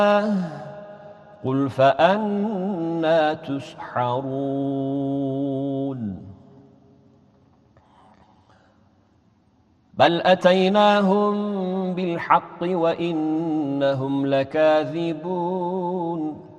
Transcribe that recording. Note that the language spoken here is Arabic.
قل فأنى تسحرون بل أتيناهم بالحق وإنهم لكاذبون